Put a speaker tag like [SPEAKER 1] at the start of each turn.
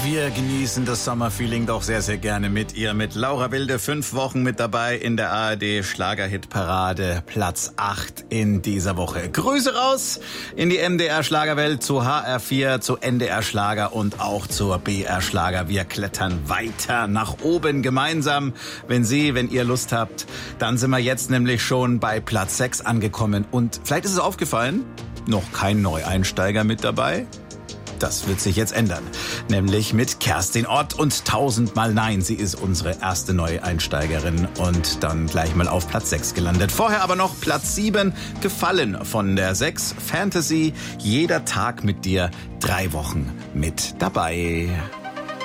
[SPEAKER 1] Wir genießen das Sommerfeeling doch sehr, sehr gerne mit ihr. Mit Laura Wilde 5 Wochen mit dabei in der ARD Schlagerhitparade. Platz 8 in dieser Woche. Grüße raus in die MDR Schlagerwelt, zu HR4, zu NDR Schlager und auch zur BR Schlager. Wir klettern weiter nach oben gemeinsam. Wenn ihr Lust habt, dann sind wir jetzt nämlich schon bei Platz 6 angekommen. Und vielleicht ist es aufgefallen, noch kein Neueinsteiger mit dabei. Das wird sich jetzt ändern, nämlich mit Kerstin Ott und 1000-mal Nein. Sie ist unsere erste Neueinsteigerin und dann gleich mal auf Platz 6 gelandet. Vorher aber noch Platz 7, gefallen von der 6, Fantasy, jeder Tag mit dir, 3 Wochen mit dabei.